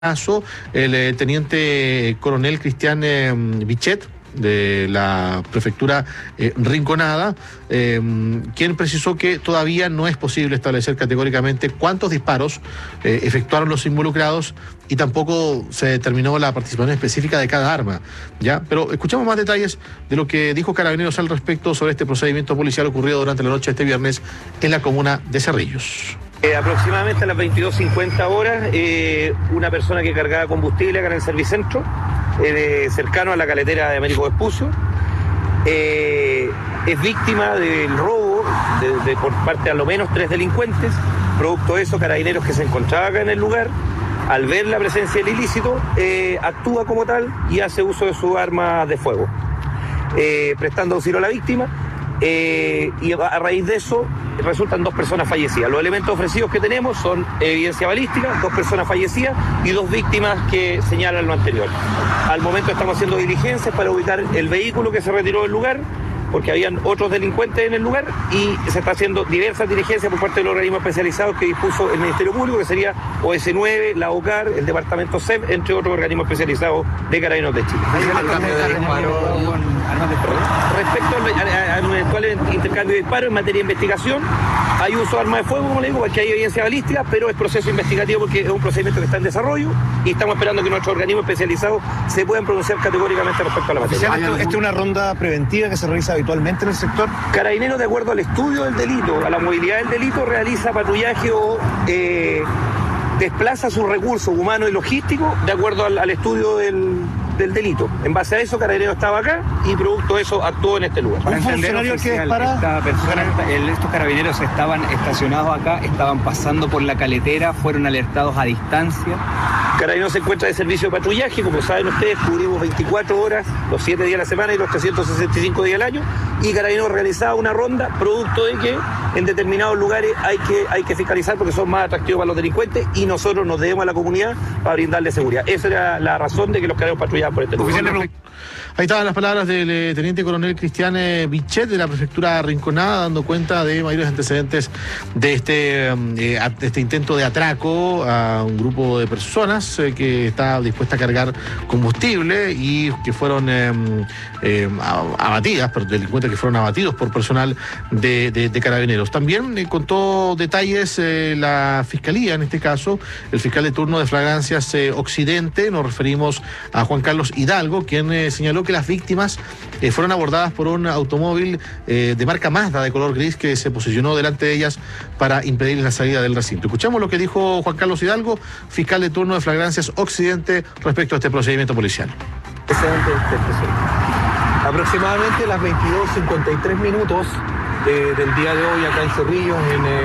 caso, el teniente coronel Cristian Bichet, de la prefectura Rinconada, quien precisó que todavía no es posible establecer categóricamente cuántos disparos efectuaron los involucrados y tampoco se determinó la participación específica de cada arma, ¿ya? Pero escuchamos más detalles de lo que dijo Carabineros al respecto sobre este procedimiento policial ocurrido durante la noche de este viernes en la comuna de Cerrillos. Aproximadamente a las 22:50 horas, una persona que cargaba combustible acá en el Servicentro, cercano a la caletera de Américo Vespucio, es víctima del robo por parte de a lo menos 3 delincuentes. Producto de eso, Carabineros, que se encontraba acá en el lugar, al ver la presencia del ilícito, actúa como tal y hace uso de su arma de fuego, prestando auxilio a la víctima. Y a raíz de eso resultan 2 personas fallecidas. Los elementos ofrecidos que tenemos son evidencia balística, 2 personas fallecidas y 2 víctimas que señalan lo anterior. Al momento estamos haciendo diligencias para ubicar el vehículo que se retiró del lugar, porque habían otros delincuentes en el lugar, y se está haciendo diversas diligencias por parte de los organismos especializados que dispuso el Ministerio Público, que sería OS9, la OCAR, el Departamento CEP, entre otros organismos especializados de Carabineros de Chile. Respecto al eventual intercambio de disparos en materia de investigación, hay uso de armas de fuego, como le digo, porque hay evidencia balística, pero es proceso investigativo porque es un procedimiento que está en desarrollo y estamos esperando que nuestros organismos especializados se puedan pronunciar categóricamente respecto a la materia. ¿Esta es una ronda preventiva que se realiza habitualmente en el sector? Carabineros, de acuerdo al estudio del delito, a la movilidad del delito, realiza patrullaje o desplaza sus recursos humanos y logísticos de acuerdo al estudio del delito. En base a eso, Carabineros estaba acá y producto de eso actuó en este lugar. ¿Un funcionario que dispara? Estos carabineros estaban estacionados acá, estaban pasando por la caletera, fueron alertados a distancia. Carabineros se encuentra de servicio de patrullaje, como saben ustedes, cubrimos 24 horas, los 7 días de la semana y los 365 días al año, y Carabineros realizaba una ronda, producto de que en determinados lugares hay que fiscalizar porque son más atractivos para los delincuentes y nosotros nos debemos a la comunidad para brindarle seguridad. Esa era la razón de que los Carabineros patrullaban por este lugar. Ahí estaban las palabras del teniente coronel Cristian Bichet de la prefectura Rinconada, dando cuenta de mayores antecedentes de este intento de atraco a un grupo de personas que está dispuesta a cargar combustible y que fueron abatidas, pero delincuentes que fueron abatidos por personal de Carabineros. También contó detalles la Fiscalía, en este caso, el fiscal de turno de Flagrancias Occidente, nos referimos a Juan Carlos Hidalgo, quien señaló que las víctimas fueron abordadas por un automóvil de marca Mazda de color gris que se posicionó delante de ellas para impedirles la salida del recinto. Escuchamos lo que dijo Juan Carlos Hidalgo, fiscal de turno de Flagrancias Occidente, respecto a este procedimiento policial. Aproximadamente las 22:53 minutos del día de hoy acá en Cerrillos,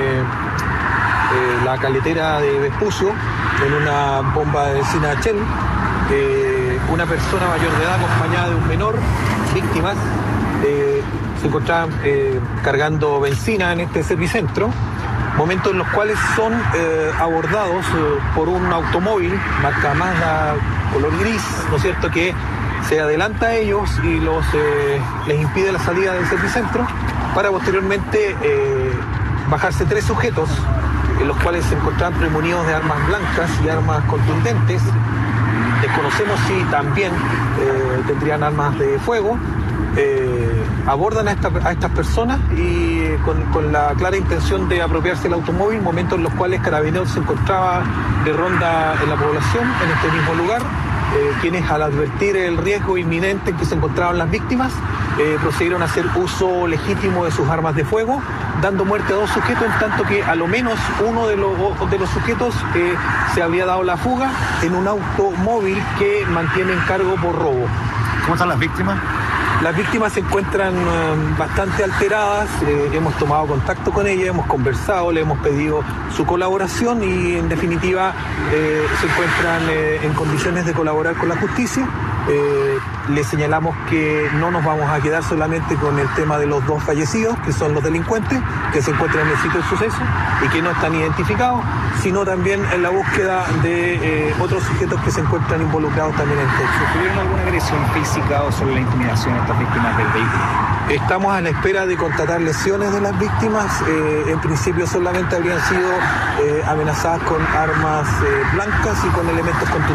en la caletera de Vespucio, en una bomba de benzina Shell, una persona mayor de edad acompañada de un menor, víctimas, se encontraban cargando benzina en este servicentro, momentos en los cuales son abordados por un automóvil marca Mazda color gris, ¿no es cierto?, que se adelanta a ellos y les impide la salida del servicentro para posteriormente bajarse 3 sujetos, en los cuales se encontraban premunidos de armas blancas y armas contundentes. Desconocemos si también tendrían armas de fuego. Abordan a estas personas y con la clara intención de apropiarse del automóvil, momentos en los cuales Carabineros se encontraba de ronda en la población, en este mismo lugar, quienes, al advertir el riesgo inminente en que se encontraban las víctimas, procedieron a hacer uso legítimo de sus armas de fuego, dando muerte a 2 sujetos, en tanto que a lo menos uno de los sujetos se habría dado la fuga en un automóvil que mantiene en cargo por robo. ¿Cómo están las víctimas? Las víctimas se encuentran bastante alteradas, hemos tomado contacto con ellas, hemos conversado, le hemos pedido su colaboración y en definitiva se encuentran en condiciones de colaborar con la justicia. Le señalamos que no nos vamos a quedar solamente con el tema de los 2 fallecidos, que son los delincuentes, que se encuentran en el sitio del suceso y que no están identificados, sino también en la búsqueda de otros sujetos que se encuentran involucrados también en el hecho. ¿Tuvieron alguna agresión física o solo la intimidación a estas víctimas del vehículo? Estamos a la espera de constatar lesiones de las víctimas. En principio solamente habrían sido amenazadas con armas blancas y con elementos contundentes.